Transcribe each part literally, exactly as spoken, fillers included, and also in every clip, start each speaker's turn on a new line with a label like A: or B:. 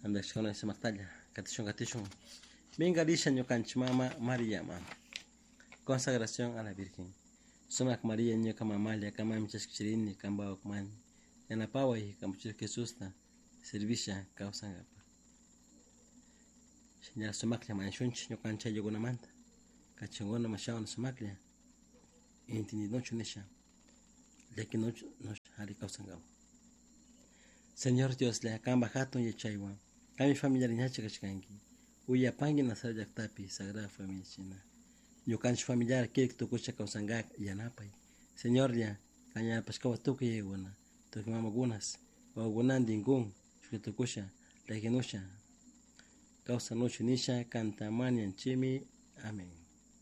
A: andashkona esa matalla katishon katishon venga lisha ñukanchik mama María mama consagración a la Virgen sumak María ñuka mamalia kama mchashkichirini kamba okmani yanapaway kamchuk Jesusta servisha kawsangapa señal sumaklia manshunch ñukancha yogunamanta kachingona mashawan sumaklia intini nocho nesha leki nocho nocho hari kawsangapa. Señor Dios le acamba hatun yachaywan kami familiar ñacha kachkanki uya pangi nasara yaktapi sagrada familia china ñukanchik familiar kik tukusha kawsangak yanapay Señor ya kanya pashkawa tuku yeguna tuku mamagunas wagunandi ngun tukusha lekinusha kawsa noche nisha kantamani anchimi amén.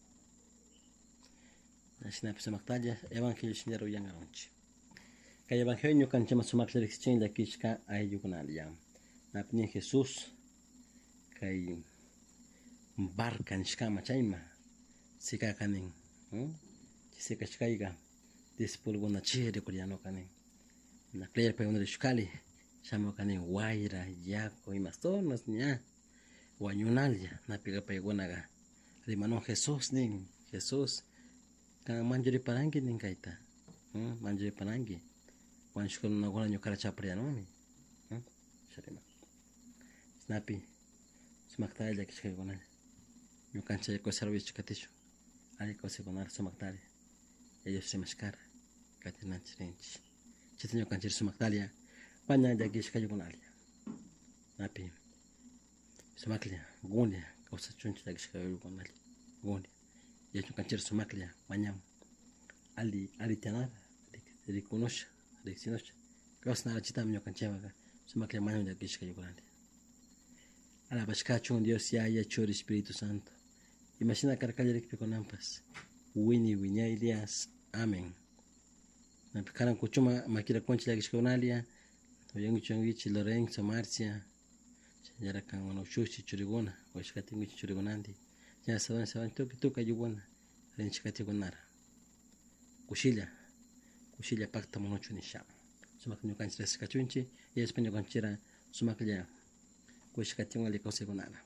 A: Nashina pisa maktalla evangelio shinero yangaronchi kay evangelio kanchama sumakla rexchen la kishka ayukunal yam napni Jesús kay barca nishkama chayma sika kanin hm sika chkaiga despolgona chere koreano kanin na clear pe uno de shkali chamo kanin waira yako y mastonos nya wanyunalia na piga pe gonaga rimano Jesús nin Jesús kan manjuri parangi nin kaita hm manjuri parangi wanshkon na gona nyukara chapriano mi hm sharima snapi smaktaya kishka gona nyukancha ko service katisho ali ko se gonar smaktali ellos se mashkar katinan chirenchi chitinyo kanchir smaktalia panya de kishka gonalia napi sumaklia gunia kausa chunchi da kishka gonali gunia yechu kanchir sumaklia manyam ali ali tanara de conosha de sinosha kausa na chitam nyo kancheva sumaklia manyam da kishka gonali ala bashka chun Dios ya ya chori Espíritu Santo imagina carcalle que con ampas wini winya Elias amén na pikaran kuchuma makira konchi la kishka gonalia oyengu chongichi Lorenzo Marcia yara kan wono chuchi churigona o shikati ngi churigonandi ya sawan sawan to to kayugona ren shikati gonara kushila kushila pakta mono chunisha sumak nyo kan stress kachunchi y espenyo kanchira sumak ya kushikati ngali kose gonara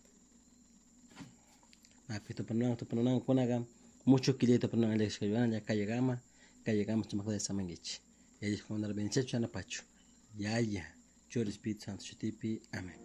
A: na pito pano to pano konaga mucho kilito pano ale shikayana ya kayegama kayegama sumak de samangichi ya dijo nar benchecho na pachu ya ya chori Espíritu Santo chutipi amén.